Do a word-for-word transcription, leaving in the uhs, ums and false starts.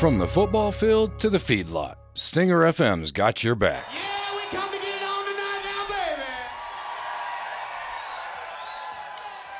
From the football field to the feedlot, Stinger F M's got your back.